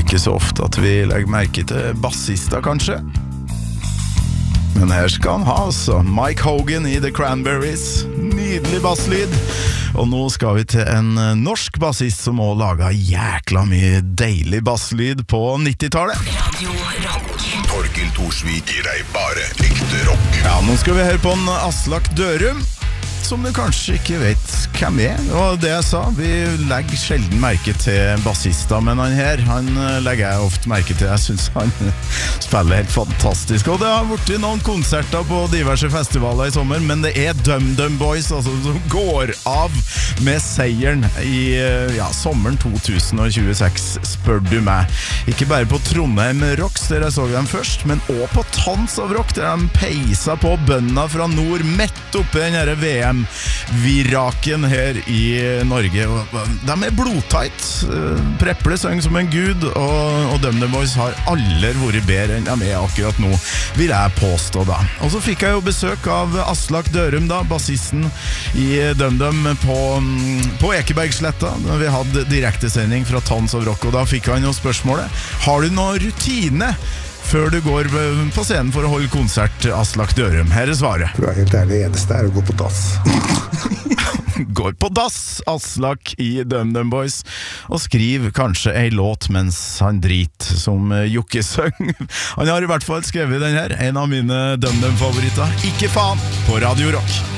ikke så ofte at vi legger merke til bassister, kanskje. Men her skal han ha, altså. Mike Hogan i The Cranberries. Nydelig basslyd. Og nå skal vi til en norsk bassist som også laget jækla mye deilig basslyd på 90-tallet. Radio Rock. Torkild Thorsvik gir deg bare ekte rock. Ja, nå skal vi høre på en Aslak Dørum, som du kanskje ikke vet hvem og det jeg sa, vi legger sjelden merke til bassister, men han legger jeg ofte merke til. Jeg synes han spiller helt fantastisk, og det har vært noen konserter på diverse festivaler i sommer, men det DumDum Boys altså, som går av med seieren i sommeren 2026, spør du meg. Ikke bare på Trondheim Rocks, der jeg så dem først, men også på Tons of Rock, der de peisa på bønda fra nord, midt oppe i denne VM-viraken her i Norge. De blodtight. Preple søng som en gud, og DumDum Boys har aldri vært bedre enn de akkurat nå, vil jeg påstå da. Og så fikk jeg jo besøk av Aslak Dørum da, bassisten i DumDum på Ekebergsletta, da vi hadde direktesending fra Tons of Rock, og da fikk han jo spørsmålet: har du noen rutine før du går på scenen for å holde konsert, Aslak Dørum? Her svaret. For å være helt ærlig, det eneste å gå på dass. Går på dass, Aslak i DumDum Boys, og skriv kanskje en låt mens han driter, som Jokke søng. Han har i hvert fall skrevet den her, en av mine DumDum-favoritter. Ikke faen, på Radio Rock.